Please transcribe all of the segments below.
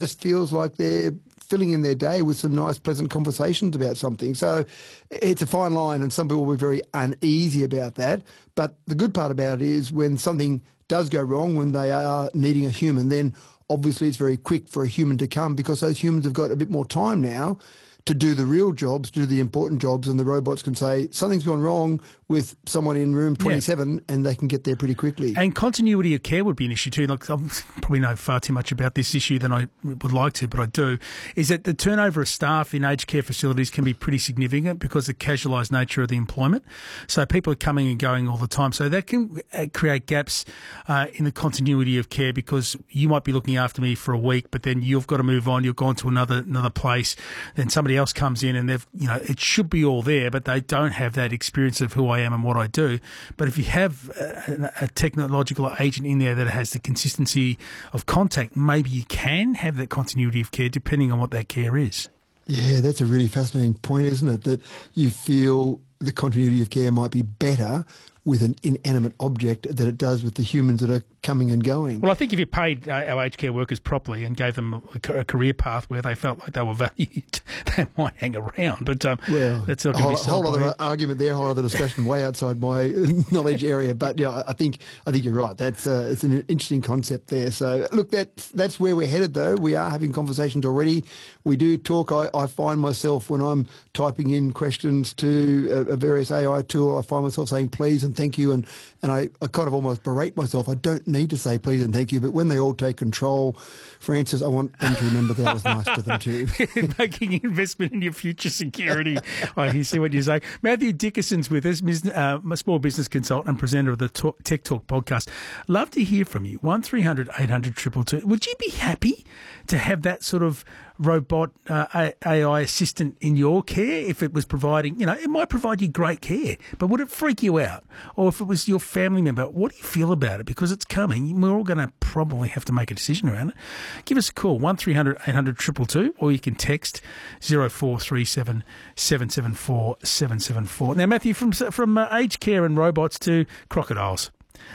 just feels like they're filling in their day with some nice, pleasant conversations about something. So it's a fine line, and some people will be very uneasy about that. But the good part about it is when something does go wrong, when they are needing a human, then obviously it's very quick for a human to come, because those humans have got a bit more time now to do the real jobs, to do the important jobs, and the robots can say something's gone wrong with someone in room 27 and they can get there pretty quickly. And continuity of care would be an issue too. Like, I probably know far too much about this issue than I would like to, but I do, is that the turnover of staff in aged care facilities can be pretty significant because of the casualised nature of the employment. So people are coming and going all the time. So that can create gaps in the continuity of care, because you might be looking after me for a week, but then you've got to move on. You've gone to another place. Then somebody else comes in and it should be all there, but they don't have that experience of who I am and what I do. But if you have a technological agent in there that has the consistency of contact, maybe you can have that continuity of care depending on what that care is. Yeah, that's a really fascinating point, isn't it? That you feel the continuity of care might be better with an inanimate object than it does with the humans that are coming and going. Well, I think if you paid our aged care workers properly and gave them a career path where they felt like they were valued, they might hang around. But that's not going to be a whole other argument there, whole other discussion way outside my knowledge area. But yeah, I think you're right. That's it's an interesting concept there. So look, that's where we're headed, though. We are having conversations already. We do talk. I find myself, when I'm typing in questions to a various AI tool, I find myself saying please and thank you, and I kind of almost berate myself. I don't need to say please and thank you, but when they all take control for answers, I want them to remember that I was nice to them too. Making an investment in your future security. I see what you're saying. Matthew Dickerson's with us, a small business consultant and presenter of the Tech Talk podcast. Love to hear from you. 1300 800 222. Would you be happy to have that sort of robot AI assistant in your care if it was providing, it might provide you great care, but would it freak you out? Or if it was your family member, what do you feel about it? Because it's coming. We're all going to probably have to make a decision around it. Give us a call, 1300 800 222, or you can text 0437 774 774. Now, Matthew, from aged care and robots to crocodiles,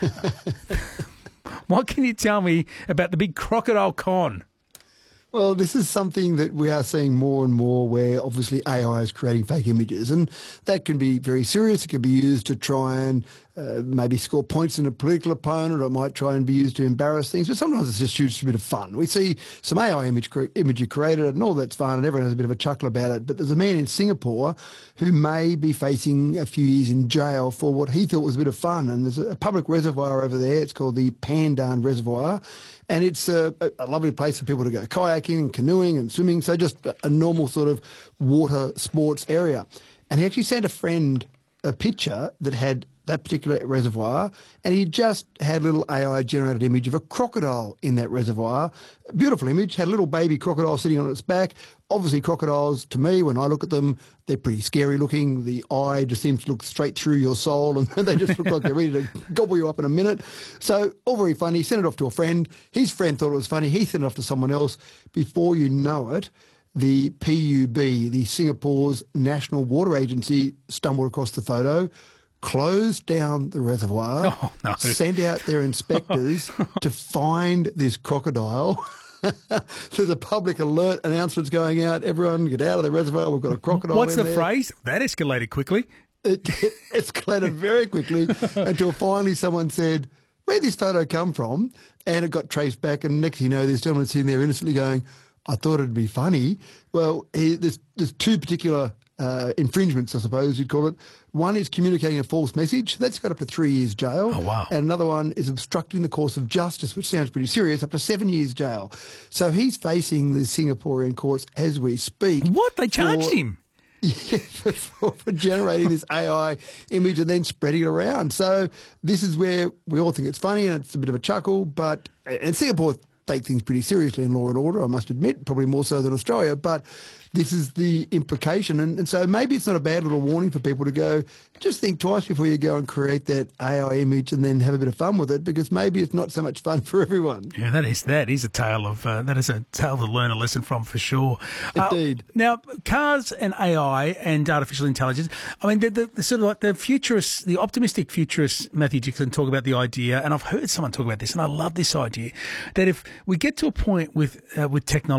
what can you tell me about the big crocodile con? Well, this is something that we are seeing more and more, where obviously AI is creating fake images, and that can be very serious. It can be used to try and maybe score points in a political opponent, or it might try and be used to embarrass things, but sometimes it's just a bit of fun. We see some AI imagery created, and all that's fun, and everyone has a bit of a chuckle about it, but there's a man in Singapore who may be facing a few years in jail for what he thought was a bit of fun, and there's a public reservoir over there. It's called the Pandan Reservoir, and it's a lovely place for people to go kayaking and canoeing and swimming, so just a normal sort of water sports area. And he actually sent a friend a picture that had that particular reservoir, and he just had a little AI-generated image of a crocodile in that reservoir. A beautiful image, had a little baby crocodile sitting on its back. Obviously, crocodiles, to me, when I look at them, they're pretty scary looking. The eye just seems to look straight through your soul, and they just look like they're ready to gobble you up in a minute. So, all very funny. He sent it off to a friend. His friend thought it was funny. He sent it off to someone else. Before you know it, the PUB, the Singapore's National Water Agency, stumbled across the photo, closed down the reservoir, sent out their inspectors to find this crocodile. There's a public alert announcements going out. Everyone get out of the reservoir. We've got a crocodile. What's in the there. phrase? That escalated quickly. It escalated very quickly until finally someone said, where'd this photo come from? And it got traced back. And next thing you know, this gentleman sitting there innocently going, I thought it'd be funny. Well, there's two particular infringements, I suppose you'd call it. One is communicating a false message. That's got up to 3 years jail. Oh, wow. And another one is obstructing the course of justice, which sounds pretty serious, up to 7 years jail. So he's facing the Singaporean courts as we speak. What? They charged him? Yeah, for generating this AI image and then spreading it around. So this is where we all think it's funny and it's a bit of a chuckle, but in Singapore take things pretty seriously in law and order, I must admit, probably more so than Australia, but this is the implication. And so maybe it's not a bad little warning for people to go, just think twice before you go and create that AI image and then have a bit of fun with it, because maybe it's not so much fun for everyone. Yeah, that is a tale to learn a lesson from, for sure. Indeed. Now, cars and AI and artificial intelligence, I mean, the sort of like the futurists, the optimistic futurists, Matthew Dickerson, talk about the idea, and I've heard someone talk about this, and I love this idea, that if we get to a point with technology,